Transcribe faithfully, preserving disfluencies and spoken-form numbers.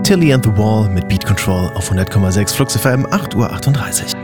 Tilly and the Wall mit Beat Control auf hundert Komma sechs Flux F M, acht Uhr achtunddreißig.